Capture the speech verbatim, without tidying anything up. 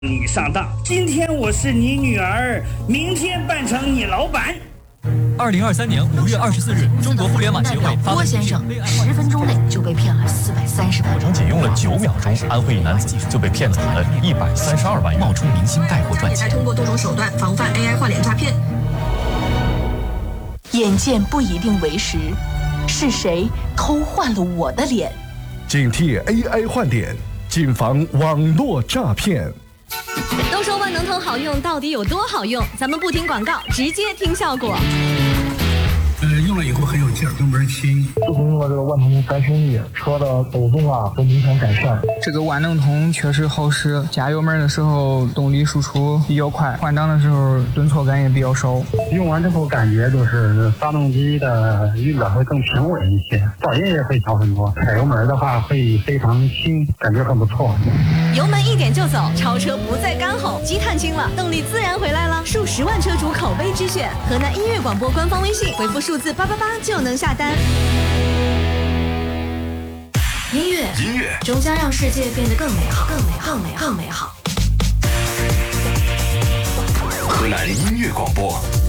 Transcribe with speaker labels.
Speaker 1: 你上当。今天我是你女儿，明天扮成你老板。
Speaker 2: 二零二三年五月二十四日，中国互联网协会
Speaker 3: 郭先生十分钟内就被骗了四百三十万，
Speaker 4: 仅用了九秒钟，安徽一男子就被骗走了一百三十二万元，冒充明星带货赚钱。
Speaker 5: 还通过多种手段防范 A I 换脸诈骗。
Speaker 3: 眼见不一定为实，是谁偷换了我的脸？
Speaker 6: 警惕 A I 换脸，谨防网络诈骗。
Speaker 7: 都说万能通好用，到底有多好用？咱们不听广告，直接听效果。
Speaker 8: 呃，用了以后很有劲儿，油门轻。
Speaker 9: 自从用了这个万能通三升液，车的抖动啊都明显改善。
Speaker 10: 这个万能通确实好使，加油门的时候动力输出比较快，换挡的时候顿挫感也比较少。
Speaker 9: 用完之后感觉就是发动机的运转会更平稳一些，噪音也会小很多。踩油门的话会非常轻，感觉很不错。
Speaker 7: 油门一点就走，超车不再干吼，积碳轻了，动力自然回来了。数十万车主口碑之选，河南音乐广播官方微信回复数字八八八就能下单。音乐，音乐终将让世界变得更美好，更美好，更美好，更美好。
Speaker 11: 河南音乐广播。